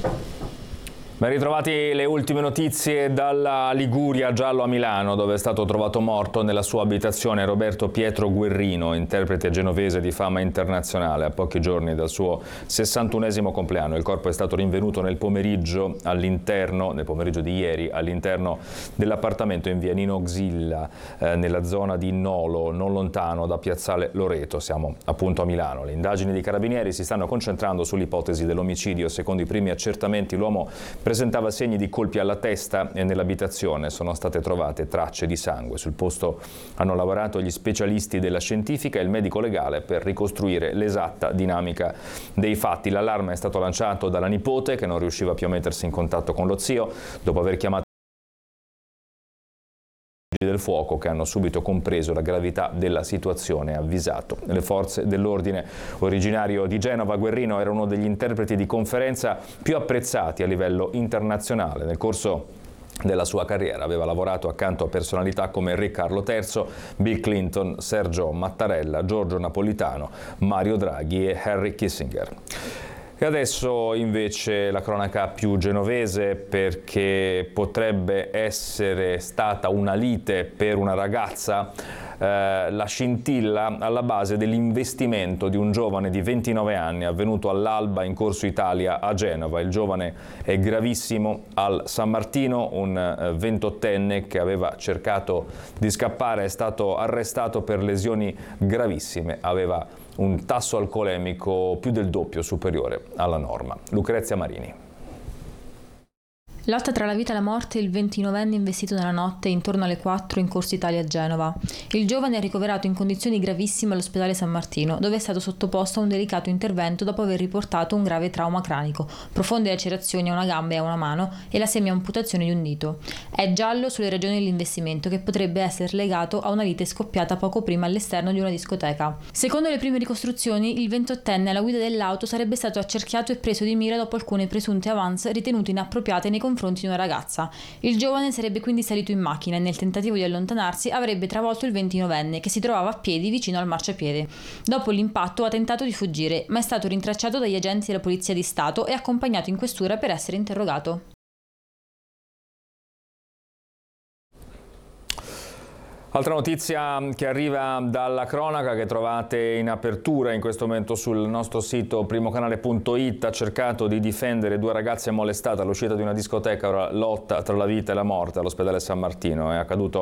Ben ritrovati, le ultime notizie dalla Liguria, giallo a Milano, dove è stato trovato morto nella sua abitazione Roberto Pietro Guerrino, interprete genovese di fama internazionale, a pochi giorni dal suo 61esimo compleanno. Il corpo è stato rinvenuto nel pomeriggio di ieri, all'interno dell'appartamento in via Nino Xilla, nella zona di Nolo, non lontano da Piazzale Loreto. Siamo appunto a Milano. Le indagini dei carabinieri si stanno concentrando sull'ipotesi dell'omicidio. Secondo i primi accertamenti l'uomo presentava segni di colpi alla testa e nell'abitazione sono state trovate tracce di sangue. Sul posto hanno lavorato gli specialisti della scientifica e il medico legale per ricostruire l'esatta dinamica dei fatti. L'allarme è stato lanciato dalla nipote, che non riusciva più a mettersi in contatto con lo zio, dopo aver chiamato del fuoco, che hanno subito compreso la gravità della situazione e avvisato le forze dell'ordine. Originario di Genova, Guerrino era uno degli interpreti di conferenza più apprezzati a livello internazionale. Nel corso della sua carriera aveva lavorato accanto a personalità come Re Carlo III, Bill Clinton, Sergio Mattarella, Giorgio Napolitano, Mario Draghi e Henry Kissinger. E adesso invece la cronaca più genovese, perché potrebbe essere stata una lite per una ragazza la scintilla alla base dell'investimento di un giovane di 29 anni avvenuto all'alba in Corso Italia a Genova. Il giovane è gravissimo al San Martino, un 28enne che aveva cercato di scappare è stato arrestato per lesioni gravissime, aveva un tasso alcolemico più del doppio superiore alla norma. Lucrezia Marini. Lotta tra la vita e la morte, il 29enne investito nella notte intorno alle 4 in Corso Italia a Genova. Il giovane è ricoverato in condizioni gravissime all'ospedale San Martino, dove è stato sottoposto a un delicato intervento dopo aver riportato un grave trauma cranico, profonde lacerazioni a una gamba e a una mano e la semi-amputazione di un dito. È giallo sulle ragioni dell'investimento, che potrebbe essere legato a una lite scoppiata poco prima all'esterno di una discoteca. Secondo le prime ricostruzioni, il 28enne alla guida dell'auto sarebbe stato accerchiato e preso di mira dopo alcune presunte avance ritenute inappropriate nei confronti di una ragazza. Il giovane sarebbe quindi salito in macchina e nel tentativo di allontanarsi avrebbe travolto il 29enne, che si trovava a piedi vicino al marciapiede. Dopo l'impatto ha tentato di fuggire, ma è stato rintracciato dagli agenti della Polizia di Stato e accompagnato in questura per essere interrogato. Altra notizia che arriva dalla cronaca, che trovate in apertura in questo momento sul nostro sito primocanale.it, ha cercato di difendere due ragazze molestate all'uscita di una discoteca. Ora lotta tra la vita e la morte all'ospedale San Martino. È accaduto